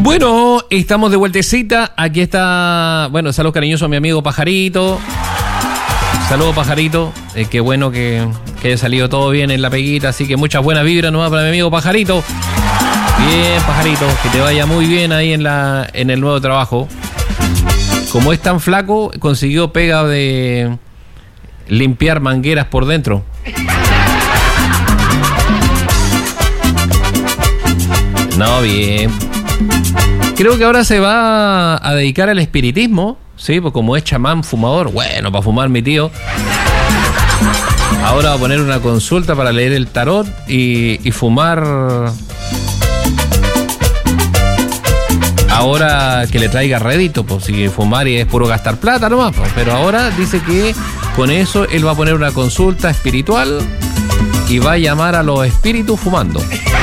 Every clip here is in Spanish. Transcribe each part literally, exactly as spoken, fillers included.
Bueno, estamos de vueltecita. Aquí está, bueno, saludos cariñosos a mi amigo Pajarito. Saludos, Pajarito. Eh, qué bueno que, que haya salido todo bien en la peguita. Así que muchas buenas vibras nomás para mi amigo Pajarito. Bien, Pajarito, que te vaya muy bien ahí en, la, en el nuevo trabajo. Como es tan flaco, consiguió pega de limpiar mangueras por dentro. No, bien. Creo que ahora se va a dedicar al espiritismo, sí, pues como es chamán fumador, bueno, para fumar mi tío. Ahora va a poner una consulta para leer el tarot y, y fumar. Ahora que le traiga rédito, pues si fumar y es puro gastar plata nomás, pues. Pero ahora dice que con eso él va a poner una consulta espiritual y va a llamar a los espíritus fumando.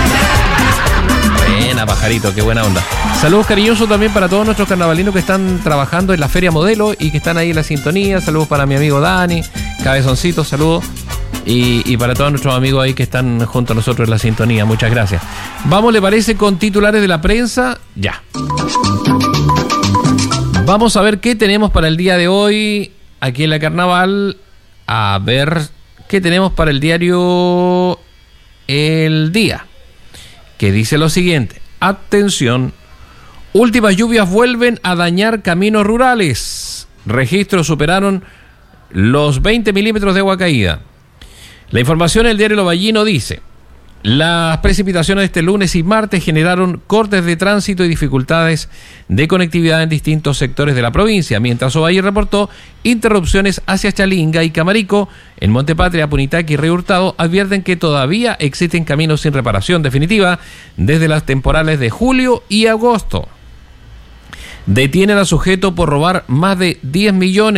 Buena, Pajarito, qué buena onda. Saludos cariñosos también para todos nuestros carnavalinos que están trabajando en la Feria Modelo y que están ahí en la sintonía. Saludos para mi amigo Dani, Cabezoncito, saludos. Y, y para todos nuestros amigos ahí que están junto a nosotros en la sintonía, muchas gracias. Vamos, ¿le parece con titulares de la prensa? Ya. Vamos a ver qué tenemos para el día de hoy aquí en la Carnaval. A ver qué tenemos para el diario El Día, que dice lo siguiente. Atención, últimas lluvias vuelven a dañar caminos rurales. Registros superaron los veinte milímetros de agua caída. La información del diario Lo Ballino dice: las precipitaciones de este lunes y martes generaron cortes de tránsito y dificultades de conectividad en distintos sectores de la provincia, mientras Ovalle reportó interrupciones hacia Chalinga y Camarico. En Montepatria, Punitaqui y Río Hurtado advierten que todavía existen caminos sin reparación definitiva desde las temporales de julio y agosto. Detienen a sujeto por robar más de diez millones.